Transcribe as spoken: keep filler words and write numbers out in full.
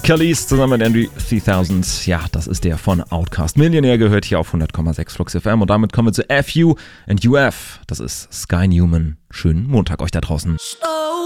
Khalees zusammen mit Andrew dreitausend. Ja, das ist der von Outkast. Millionär gehört hier auf hundert Komma sechs Flux F M. Und damit kommen wir zu F U and U F. Das ist Sky Newman. Schönen Montag euch da draußen. Stop.